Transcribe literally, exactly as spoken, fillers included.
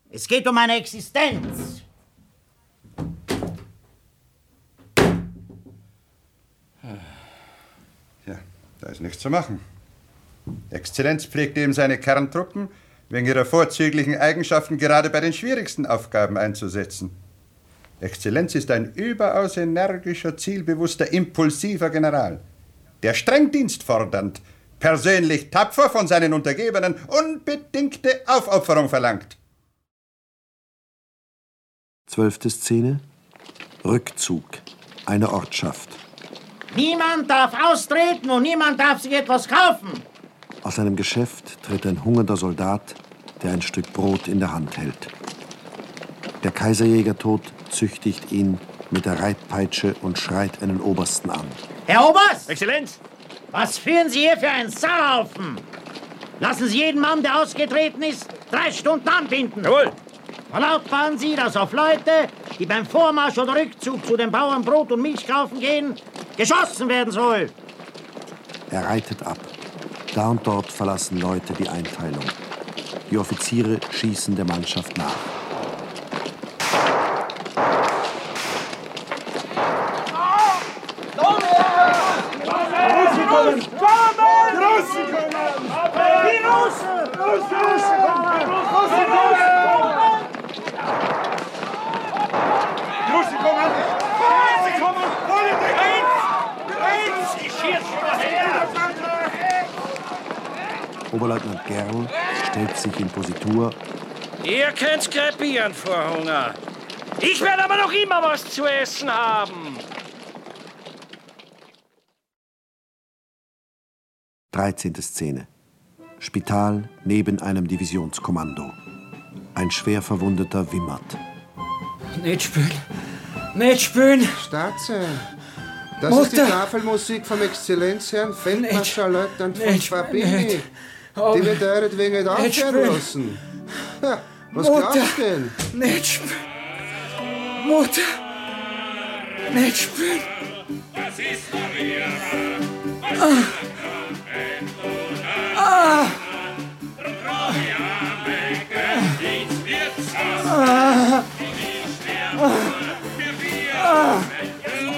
Es geht um meine Existenz. Ja, da ist nichts zu machen. Exzellenz pflegt eben seine Kerntruppen wegen ihrer vorzüglichen Eigenschaften gerade bei den schwierigsten Aufgaben einzusetzen. Exzellenz ist ein überaus energischer, zielbewusster, impulsiver General, der streng dienstfordernd, persönlich tapfer von seinen Untergebenen unbedingte Aufopferung verlangt. Zwölfte Szene. Rückzug. Eine Ortschaft. Niemand darf austreten und niemand darf sich etwas kaufen. Aus einem Geschäft tritt ein hungernder Soldat, der ein Stück Brot in der Hand hält. Der Kaiserjägertod züchtigt ihn mit der Reitpeitsche und schreit einen Obersten an. Herr Oberst! Exzellenz! Was führen Sie hier für einen Sauhaufen? Lassen Sie jeden Mann, der ausgetreten ist, drei Stunden anbinden. Jawohl! Verlautbaren Sie, dass auf Leute, die beim Vormarsch oder Rückzug zu den Bauern Brot und Milch kaufen gehen, geschossen werden soll. Er reitet ab. Da und dort verlassen Leute die Einteilung. Die Offiziere schießen der Mannschaft nach. Oberleutnant Gerl stellt sich in Positur. Ihr könnt krepieren vor Hunger. Ich werde aber noch immer was zu essen haben. Dreizehnte Szene. Spital neben einem Divisionskommando. Ein schwer Verwundeter wimmert. Nicht spüren. Nicht spüren. Staatse, das Mutter. ist die Tafelmusik vom Exzellenzherrn Feldmarschallleutnant von Nicht, Fabini. nicht. Oh, Die wird euretwegen nicht aufhören spüren. lassen. Ja, was Mutter. glaubst du denn? Nicht spüren. Mutter. Nicht spüren. Das ist Maria. Ah.